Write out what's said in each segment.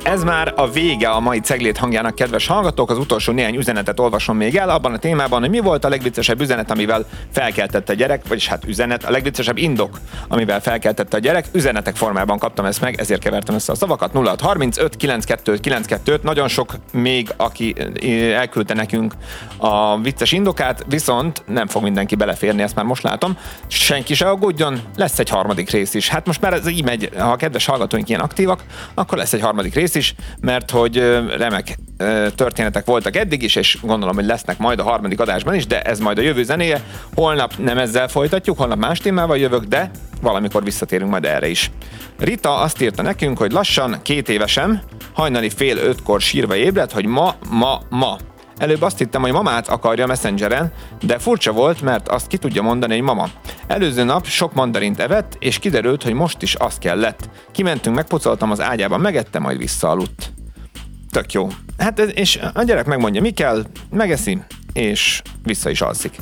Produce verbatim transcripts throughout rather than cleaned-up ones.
Ez már a vége a mai Ceglét hangjának, kedves hallgatók. Az utolsó néhány üzenetet olvasom még el abban a témában, hogy mi volt a legviccesebb üzenet, amivel felkeltette a gyerek, vagyis hát üzenet, a legviccesebb indok, amivel felkeltette a gyerek. Üzenetek formában kaptam ezt meg, ezért kevertem össze a szavakat. nulla hat harmincöt kilencvenkettő kilencvenkettő. Nagyon sok még, aki elküldte nekünk a vicces indokát, viszont nem fog mindenki beleférni, ezt már most látom. Senki se aggódjon, lesz egy harmadik rész is. Hát most már ez így megy, ha a kedves hallgatóink ilyen aktívak, akkor lesz egy harmadik rész is, mert hogy remek történetek voltak eddig is, és gondolom, hogy lesznek majd a harmadik adásban is, de ez majd a jövő zenéje. Holnap nem ezzel folytatjuk, holnap más témával jövök, de valamikor visszatérünk majd erre is. Rita azt írta nekünk, hogy lassan két évesem hajnali fél ötkor sírva ébredt, hogy ma, ma, ma. Előbb azt hittem, hogy mamát akarja Messengeren, de furcsa volt, mert azt ki tudja mondani, hogy mama. Előző nap sok mandarint evett, és kiderült, hogy most is az kellett. Kimentünk, megpucoltam az ágyában, megette, majd visszaaludt. Tök jó. Hát és a gyerek megmondja, mi kell, megeszi, és vissza is alszik.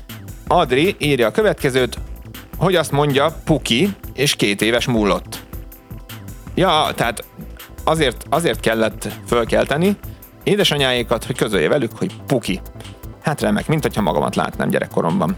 Adri írja a következőt, hogy azt mondja, puki, és két éves múlott. Ja, tehát azért, azért kellett fölkelteni édesanyáékat, hogy közölje velük, hogy puki. Hát remek, mint hogyha magamat látnám gyerekkoromban.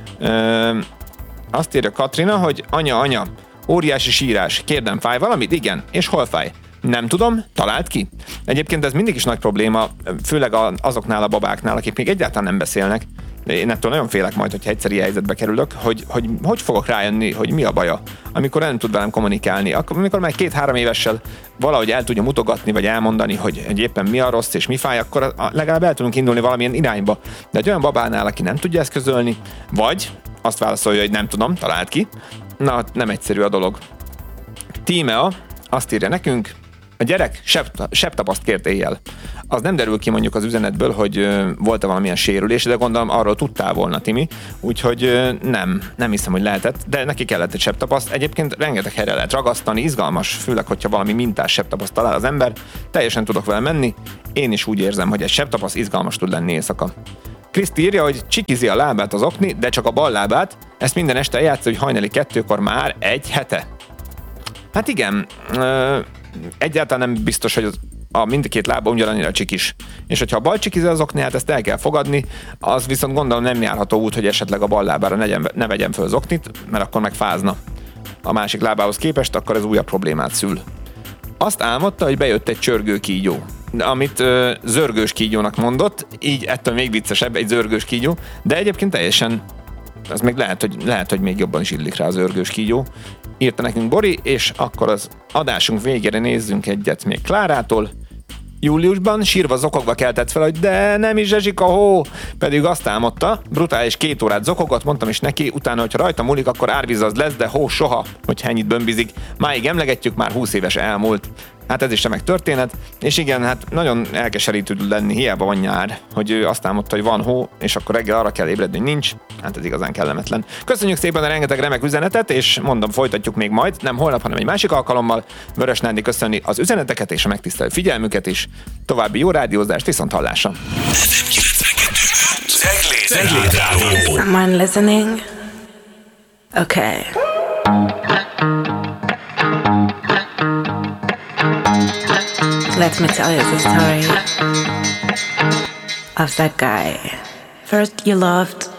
Ö, azt írja Katrina, hogy anya, anya, óriási sírás, kérdem, fáj valamit? Igen, és hol fáj? Nem tudom, talált ki? Egyébként ez mindig is nagy probléma, főleg azoknál a babáknál, akik még egyáltalán nem beszélnek. Én ettől nagyon félek majd, hogyha egyszer ilyen helyzetbe kerülök, hogy, hogy hogy fogok rájönni, hogy mi a baja, amikor nem tud velem kommunikálni. Akkor, amikor már két-három évessel valahogy el tudja mutogatni, vagy elmondani, hogy, hogy éppen mi a rossz és mi fáj, akkor legalább el tudunk indulni valamilyen irányba. De egy olyan babánál, aki nem tudja ezt közölni, vagy azt válaszolja, hogy nem tudom, talált ki, na, nem egyszerű a dolog. Tímea azt írja nekünk, a gyerek sebtapaszt kért éjjel. Az nem derül ki mondjuk az üzenetből, hogy volt-e valamilyen sérülés, de gondolom arról tudtál volna, Timi, úgyhogy nem, nem hiszem, hogy lehetett, de neki kellett egy sebtapaszt. Egyébként rengeteg helyre lehet ragasztani, izgalmas, főleg, hogyha valami mintás sebtapaszt talál az ember, teljesen tudok vele menni, én is úgy érzem, hogy egy sebtapaszt izgalmas tud lenni éjszaka. Kriszti írja, hogy csikizi a lábát az okni, de csak a bal lábát, ezt minden este eljátsz, hogy hajnali kettőkor már egy hete. Hát igen, egyáltalán nem biztos, hogy az a mindkét lába ugyanannyira csikis. És hogyha a bal csikizi az okni, hát ezt el kell fogadni, az viszont gondolom nem járható út, hogy esetleg a bal lábára ne, ne vegyen föl az oknit, mert akkor meg fázna a másik lábához képest, akkor ez újabb problémát szül. Azt álmodta, hogy bejött egy csörgő kígyó, amit ö, zörgős kígyónak mondott, így ettől még viccesebb egy zörgős kígyó, de egyébként teljesen, az még lehet, hogy, lehet, hogy még jobban is illik rá az zörgős kígyó. Írta nekünk Bori, és akkor az adásunk végére nézzünk egyet még Klárától. Júliusban sírva zokogva keltett fel, hogy de nem is esik a hó, pedig azt álmodta, brutális két órát zokogott, mondtam is neki, utána, hogyha rajta múlik, akkor árvíz az lesz, de hó soha, hogyha ennyit bömbizik. Máig emlegetjük, már húsz éves elmúlt. Hát ez is remek történet, és igen, hát nagyon elkeserítő tud lenni, hiába van nyár, hogy ő azt álmodta, hogy van hó, és akkor reggel arra kell ébredni, hogy nincs. Hát ez igazán kellemetlen. Köszönjük szépen a rengeteg remek üzenetet, és mondom, folytatjuk még majd, nem holnap, hanem egy másik alkalommal. Vörös Nándi köszönni az üzeneteket és a megtisztelő figyelmüket is. További jó rádiózást, viszont hallásra. Someone listening? Okay. Let me tell you the story of that guy. First you loved,